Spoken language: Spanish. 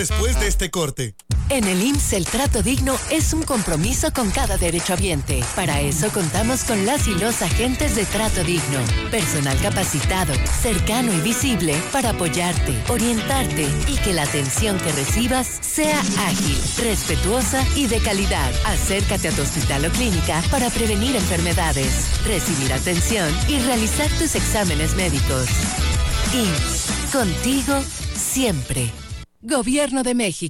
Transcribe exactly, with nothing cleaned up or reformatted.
Después de este corte. En el I M S S el trato digno es un compromiso con cada derechohabiente. Para eso contamos con las y los agentes de Trato Digno. Personal capacitado, cercano y visible para apoyarte, orientarte y que la atención que recibas sea ágil, respetuosa y de calidad. Acércate a tu hospital o clínica para prevenir enfermedades, recibir atención y realizar tus exámenes médicos. I M S S, contigo siempre. Gobierno de México.